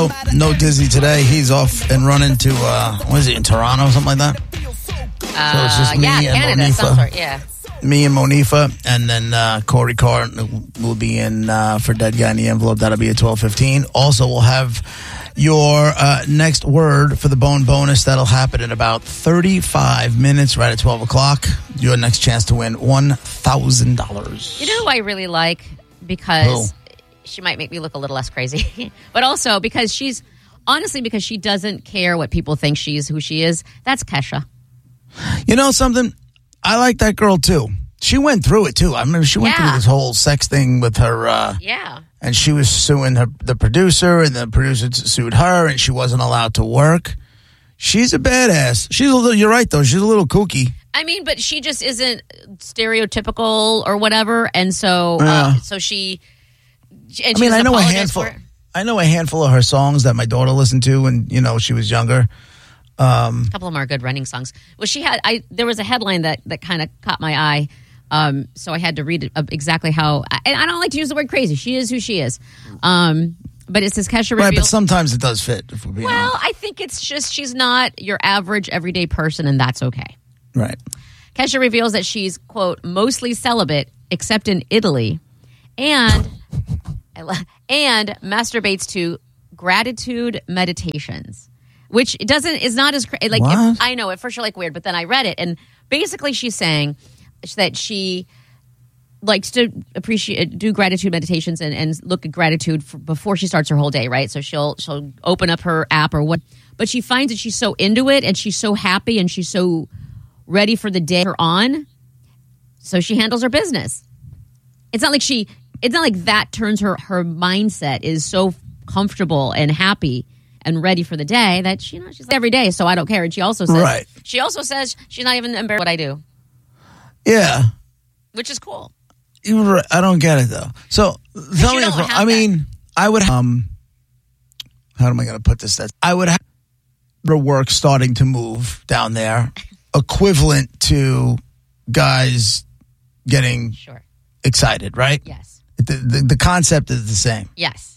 no Dizzy today. He's off and running to, what is he, in Toronto or something like that? So it's just me and Canada, Monifa. some sort, yeah. Me and Monifa, and then Corey Carr will be in for Dead Guy in the Envelope. That'll be at 12:15. Also, we'll have your next word for the Bone Bonus. That'll happen in about 35 minutes, right at 12 o'clock. Your next chance to win $1,000. You know who I really like? Because she might make me look a little less crazy. But also because she doesn't care what people think who she is. That's Kesha. You know something? I like that girl, too. She went through it, too. I remember she went through this whole sex thing with her... And she was suing the producer, and the producer sued her, and she wasn't allowed to work. She's a badass. You're right, though. She's a little kooky. I mean, but she just isn't stereotypical or whatever, and so she... And I know a handful. I know a handful of her songs that my daughter listened to when she was younger. A couple of them are good running songs. Well, there was a headline that kind of caught my eye. So I had to read it exactly how. And I don't like to use the word crazy. She is who she is. But it says Kesha reveals. Right, but sometimes it does fit. If we're being honest. I think it's just she's not your average everyday person, and that's okay. Right. Kesha reveals that she's, quote, mostly celibate, except in Italy, and masturbates to gratitude meditations. Which is not as like I know at first you're like weird, but then I read it, and basically she's saying that she likes to do gratitude meditations and look at gratitude before she starts her whole day, right? So she'll open up her app or what, but she finds that she's so into it and she's so happy and she's so ready for the day her on, so she handles her business. It's not like that turns her mindset is so comfortable and happy and ready for the day that she's like every day, so I don't care. And she also says she's not even embarrassed what I do. Yeah. Which is cool. I don't get it though. So tell me I would how am I going to put this? I would have her work starting to move down there equivalent to guys getting excited, right? Yes. The concept is the same. Yes.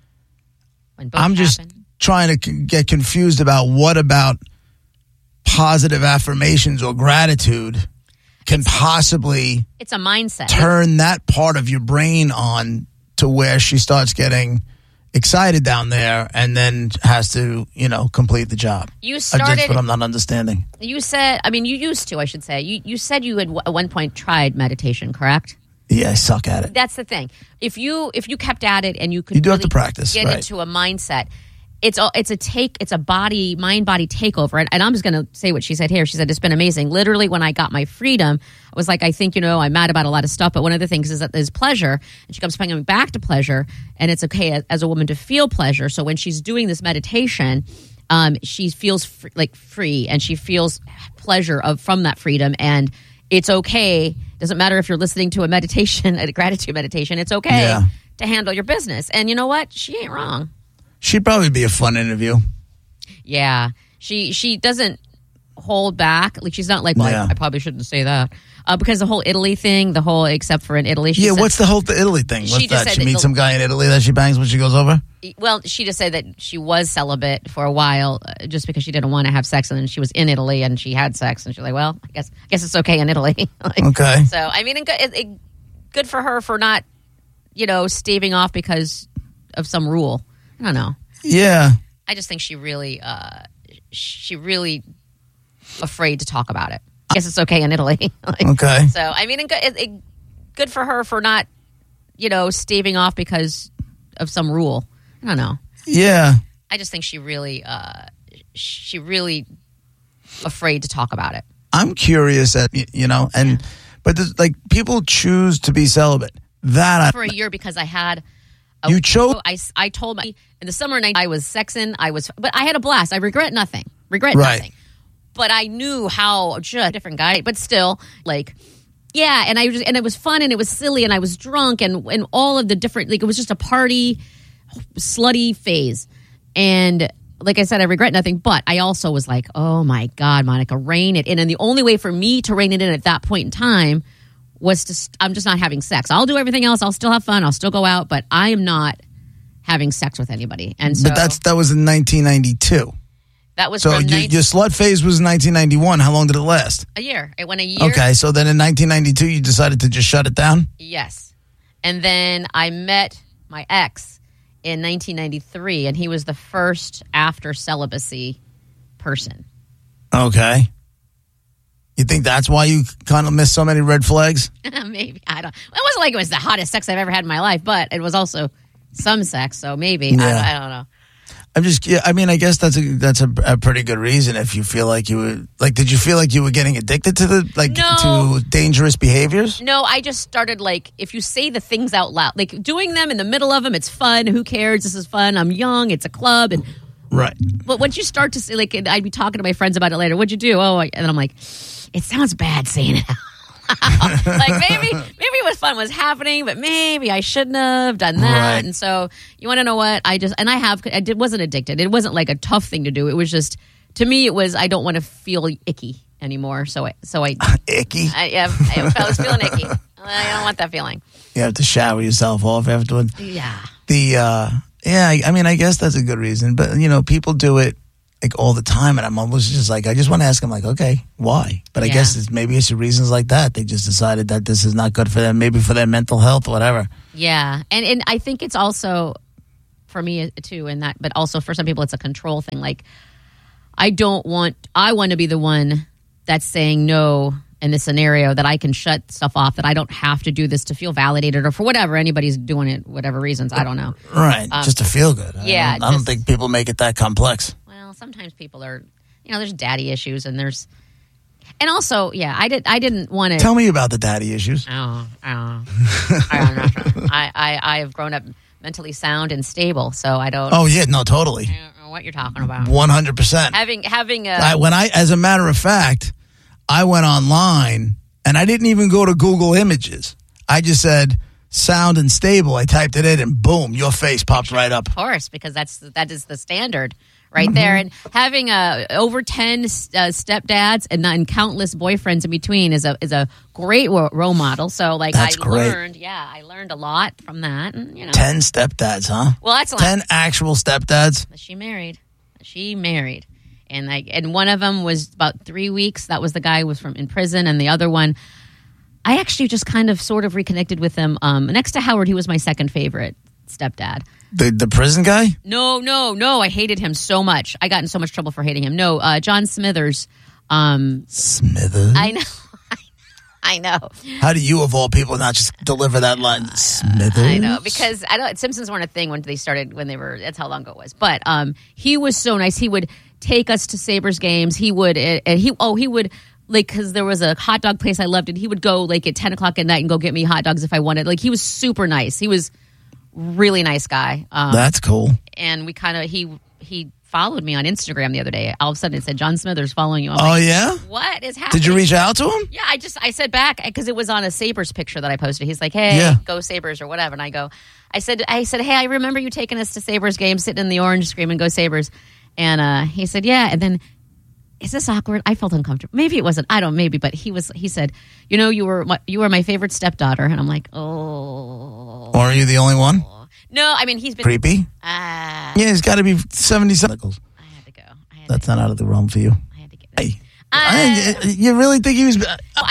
I'm just trying to get confused about what about positive affirmations or gratitude can possibly it's a mindset turn that part of your brain on to where she starts getting excited down there and then has to complete the job. That's what I'm not understanding. You said, you used to, I should say, you said you had at one point tried meditation, correct? Yeah, I suck at it. That's the thing. If you kept at it and you could have to practice, get into a mindset. It's a mind body takeover, and I'm just going to say what she said here. She said it's been amazing. Literally, when I got my freedom, I was like, I think I'm mad about a lot of stuff, but one of the things is that there's pleasure, and she comes coming back to pleasure, and it's okay as a woman to feel pleasure. So when she's doing this meditation, she feels free, and she feels pleasure from that freedom, and it's okay. Doesn't matter if you're listening to a gratitude meditation. It's okay to handle your business, and you know what? She ain't wrong. She'd probably be a fun interview. Yeah. She doesn't hold back. Like, she's not like, I probably shouldn't say that. Because the whole Italy thing, except for in Italy. What's the whole Italy thing? What's that? She meets some guy in Italy that she bangs when she goes over? Well, she just said that she was celibate for a while just because she didn't want to have sex. And then she was in Italy and she had sex. And she's like, well, I guess it's okay in Italy. Okay. So, good for her for not, staving off because of some rule. I don't know. Yeah. I just think she really afraid to talk about it. I guess it's okay in Italy. Okay. So, good for her for not, staving off because of some rule. I don't know. Yeah. I just think she really afraid to talk about it. I'm curious but people choose to be celibate. For a year because I had... You chose. I told in the summer night I was sexing. But I had a blast. I regret nothing. Nothing. But I knew how just different guy. But still, and it was fun and it was silly and I was drunk and all of the different it was just a party, slutty phase. And like I said, I regret nothing. But I also was like, oh my God, Monica, rein it in. And the only way for me to rein it in at that point in time was I'm just not having sex. I'll do everything else. I'll still have fun. I'll still go out, but I am not having sex with anybody. And so, but that was in 1992. That was so your slut phase was in 1991. How long did it last? A year. It went a year. Okay, so then in 1992 you decided to just shut it down? Yes. And then I met my ex in 1993, and he was the first after celibacy person. Okay. You think that's why you kind of missed so many red flags? Maybe. I don't. It wasn't like it was the hottest sex I've ever had in my life, but it was also some sex, so maybe. Yeah. I don't know. I guess that's a pretty good reason if you feel like you were, like, did you feel like you were getting addicted to to dangerous behaviors? No, I just started, like, if you say the things out loud, like doing them in the middle of them, it's fun. Who cares? This is fun. I'm young. It's a club. And right. But once you start to say, like, I'd be talking to my friends about it later. What'd you do? And then I'm like, it sounds bad saying it out loud. Like, maybe it was fun was happening, but maybe I shouldn't have done that. Right. And so you want to know what? I wasn't addicted. It wasn't like a tough thing to do. It was just, to me, it was, I don't want to feel icky anymore. So I icky? I was feeling icky. I don't want that feeling. You have to shower yourself off afterwards. Yeah. I guess that's a good reason. But, people do it like all the time. And I'm almost just like, I just want to ask them, like, okay, why? But I guess maybe it's reasons like that. They just decided that this is not good for them, maybe for their mental health, whatever. Yeah. And I think it's also, for me too, but also for some people, it's a control thing. Like, I want to be the one that's saying no in this scenario, that I can shut stuff off, that I don't have to do this to feel validated or for whatever. Anybody's doing it, whatever reasons, I don't know. Right, just to feel good. Yeah. I don't think people make it that complex. Well, sometimes people are, there's daddy issues and also, I didn't want to. Tell me about the daddy issues. I have grown up mentally sound and stable, so I don't. Oh yeah, no, totally. I don't know what you're talking about. 100%. Having as a matter of fact, I went online and I didn't even go to Google Images. I just said sound and stable. I typed it in and boom, your face popped right up. Of course, because that is the standard right there. And having over 10 stepdads and countless boyfriends in between is a great role model. So that's great. I learned a lot from that. And, 10 stepdads, huh? Well, that's a lot. 10 actual stepdads. She married. And one of them was about 3 weeks. That was the guy who was in prison. And the other one, I actually just kind of sort of reconnected with him. Next to Howard, he was my second favorite stepdad. The prison guy? No. I hated him so much. I got in so much trouble for hating him. No, John Smithers. Smithers? I know. How do you, of all people, not just deliver that line? Smithers? I know, because Simpsons weren't a thing when they started, that's how long ago it was. But he was so nice. He would take us to Sabres games. He would, because there was a hot dog place I loved, and he would go at 10 o'clock at night and go get me hot dogs if I wanted. He was super nice. He was really nice guy. That's cool. And we he followed me on Instagram the other day. All of a sudden it said, John Smithers following you. Yeah? What is happening? Did you reach out to him? Yeah, I said back, because it was on a Sabres picture that I posted. He's like, hey, go Sabres or whatever. And I said, hey, I remember you taking us to Sabres games, sitting in the orange screaming, go Sabres. And he said, yeah. And then, is this awkward? I felt uncomfortable. Maybe it wasn't. I don't. Maybe, but he said, you were my favorite stepdaughter, and I'm like, oh. Or are you the only one? No, I mean he's been creepy. Yeah, he's got to be 70 cycles. I had to go. That's not out of the realm for you. I had to get it. You really think he was?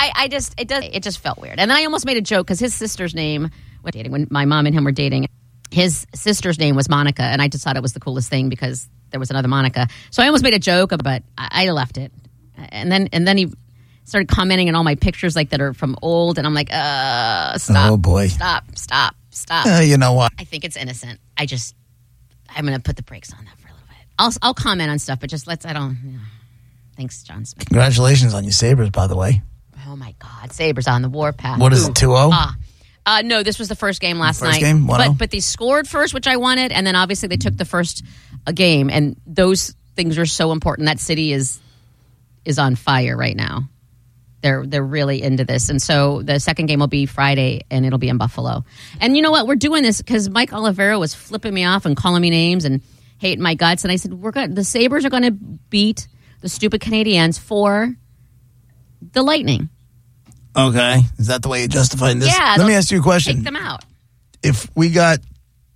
It just felt weird, and I almost made a joke because his sister's name when my mom and him were dating. His sister's name was Monica, and I just thought it was the coolest thing because there was another Monica. So I almost made a joke, but I left it. And then he started commenting on all my pictures that are from old, and I'm like, stop. Oh boy. Stop. You know what? I think it's innocent. I'm going to put the brakes on that for a little bit. I'll comment on stuff, but just Thanks, John Smith. Congratulations on your Sabres, by the way. Oh my God. Sabres on the warpath. What is it, 2-0? No, this was the first game last night. First game, 1-0? But they scored first, which I wanted, and then obviously they took the first game, and those things are so important. That city is on fire right now. They're really into this, and so the second game will be Friday, and it'll be in Buffalo. And you know what? We're doing this because Mike Oliveira was flipping me off and calling me names and hating my guts, and I said the Sabres are going to beat the stupid Canadiens for the Lightning. Okay. Is that the way you're justifying this? Yeah. Let me ask you a question. Take them out. If we got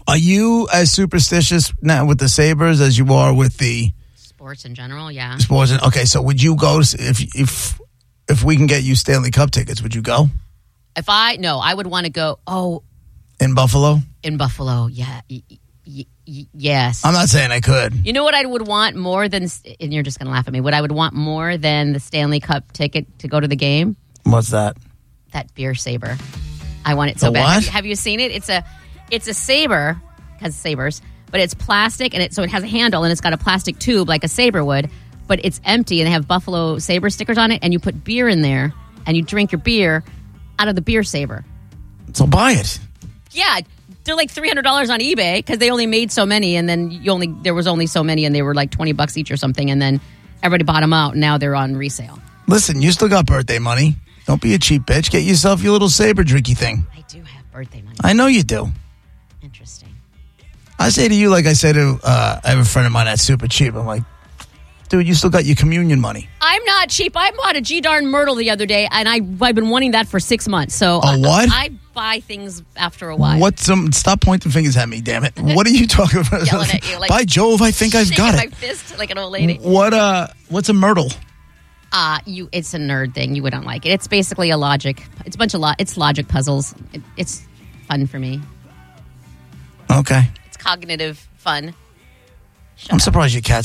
Are you as superstitious now with the Sabres as you are with the sports in general? Yeah. Sports. Okay, so would you go if we can get you Stanley Cup tickets? Would you go? I would want to go. Oh, in Buffalo. In Buffalo, yeah. Yes. I'm not saying I could. You know what I would want more than, and you're just going to laugh at me, what I would want more than the Stanley Cup ticket to go to the game? What's that? That beer saber. I want it so bad. What? Have you seen it? It's a saber, because sabers, but it's plastic, and so it has a handle, and it's got a plastic tube like a saber would, but it's empty, and they have Buffalo Saber stickers on it, and you put beer in there, and you drink your beer out of the beer saber. So buy it. Yeah, they're like $300 on eBay because they only made so many, and then there was only so many, and they were like $20 each or something, and then everybody bought them out, and now they're on resale. Listen, you still got birthday money. Don't be a cheap bitch. Get yourself your little saber drinky thing. I do have birthday money. I know you do. Interesting. I say to you, like I say to I have a friend of mine that's super cheap. I'm like, dude, you still got your communion money. I'm not cheap. I bought a G-darn Myrtle the other day, and I've been wanting that for 6 months. So a what? I buy things after a while. Stop pointing fingers at me, damn it. What are you talking about? Yelling at you, like, by Jove, I think I've got it. My fist like an old lady. What's a Myrtle? It's a nerd thing. You wouldn't like it. It's basically a logic. It's a bunch of it's logic puzzles. It's fun for me. Okay. It's cognitive fun. I'm surprised your cat